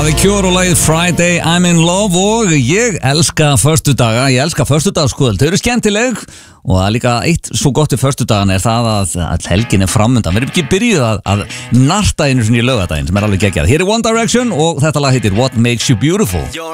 The Cure og lagið Friday I'm in Love og ég elska föstudaga, ég elska föstudagskvöld, þau eru skemmtileg og það er líka eitt svo gott við föstudagan er það að helgin er framundan, við erum ekki byrjuð að narta einu sinni í laugardaginn sem er alveg geggjað. Hér er One Direction og þetta lag heitir What Makes You Beautiful.